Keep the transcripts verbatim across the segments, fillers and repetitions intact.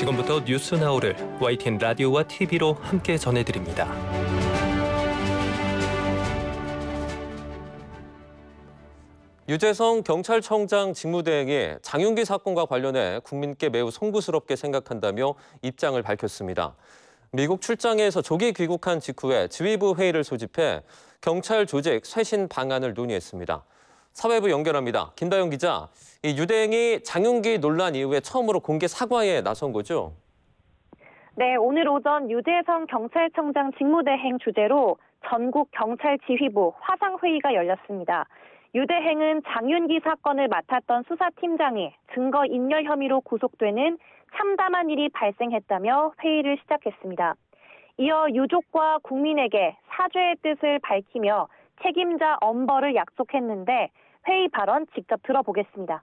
지금부터 뉴스 나우를 와이티엔 라디오와 티비로 함께 전해드립니다. 유재성 경찰청장 직무대행이 장윤기 사건과 관련해 국민께 매우 송구스럽게 생각한다며 입장을 밝혔습니다. 미국 출장에서 조기 귀국한 직후에 지휘부 회의를 소집해 경찰 조직 쇄신 방안을 논의했습니다. 사회부 연결합니다. 김다영 기자, 이 유대행이 장윤기 논란 이후에 처음으로 공개 사과에 나선 거죠? 네, 오늘 오전 유재성 경찰청장 직무대행 주재로 전국 경찰 지휘부 화상회의가 열렸습니다. 유대행은 장윤기 사건을 맡았던 수사팀장이 증거인멸 혐의로 구속되는 참담한 일이 발생했다며 회의를 시작했습니다. 이어 유족과 국민에게 사죄의 뜻을 밝히며 책임자 엄벌을 약속했는데 회의 발언 직접 들어보겠습니다.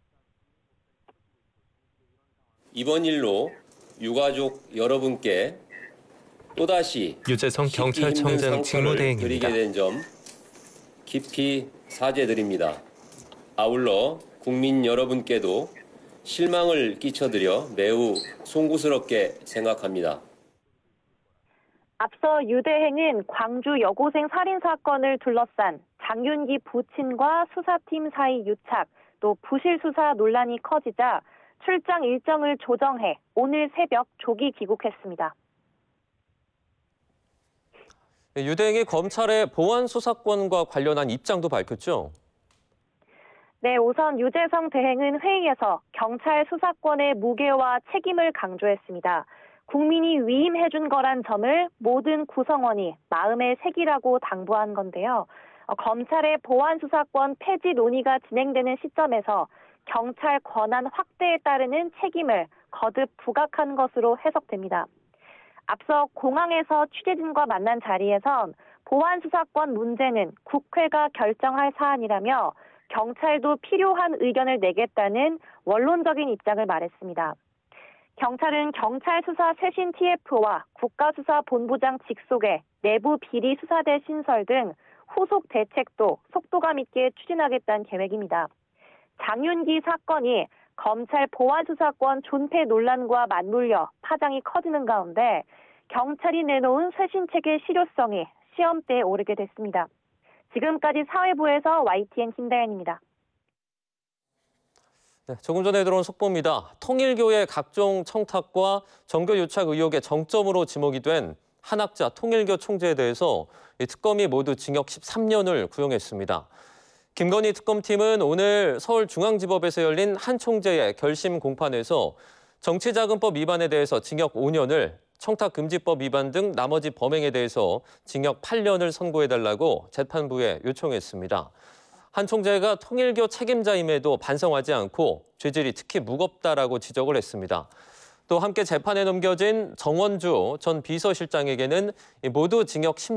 이번 일로 유가족 여러분께 또다시 유재성 경찰청장 직무대행입니다. 드리게 된 점 깊이 사죄드립니다. 아울러 국민 여러분께도 실망을 끼쳐드려 매우 송구스럽게 생각합니다. 앞서 유대행은 광주 여고생 살인 사건을 둘러싼 장윤기 부친과 수사팀 사이 유착, 또 부실 수사 논란이 커지자 출장 일정을 조정해 오늘 새벽 조기 귀국했습니다. 유대행이 검찰의 보안 수사권과 관련한 입장도 밝혔죠? 네, 우선 유재성 대행은 회의에서 경찰 수사권의 무게와 책임을 강조했습니다. 국민이 위임해준 거란 점을 모든 구성원이 마음에 새기라고 당부한 건데요. 검찰의 보안 수사권 폐지 논의가 진행되는 시점에서 경찰 권한 확대에 따르는 책임을 거듭 부각한 것으로 해석됩니다. 앞서 공항에서 취재진과 만난 자리에선 보안 수사권 문제는 국회가 결정할 사안이라며 경찰도 필요한 의견을 내겠다는 원론적인 입장을 말했습니다. 경찰은 경찰 수사 쇄신 티에프와 국가수사본부장 직속의 내부 비리 수사대 신설 등 후속 대책도 속도감 있게 추진하겠다는 계획입니다. 장윤기 사건이 검찰 보안 수사권 존폐 논란과 맞물려 파장이 커지는 가운데 경찰이 내놓은 쇄신 체계 실효성이 시험대에 오르게 됐습니다. 지금까지 사회부에서 와이티엔 김다연입니다. 네, 조금 전에 들어온 속보입니다. 통일교의 각종 청탁과 정교 유착 의혹의 정점으로 지목이 된 한학자 통일교 총재에 대해서 이 특검이 모두 징역 십삼 년을 구형했습니다. 김건희 특검팀은 오늘 서울중앙지법에서 열린 한 총재의 결심 공판에서 정치자금법 위반에 대해서 징역 오 년을, 청탁금지법 위반 등 나머지 범행에 대해서 징역 팔 년을 선고해달라고 재판부에 요청했습니다. 한 총재가 통일교 책임자임에도 반성하지 않고 죄질이 특히 무겁다라고 지적을 했습니다. 또 함께 재판에 넘겨진 정원주 전 비서실장에게는 모두 징역 십 년